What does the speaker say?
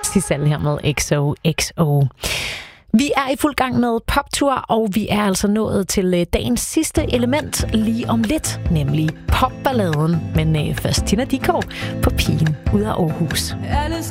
Sissel her med XOXO. Vi er i fuld gang med poptur, og vi er altså nået til dagens sidste element lige om lidt, nemlig popballaden. Men først Tina Dickow på Pigen ud af Aarhus.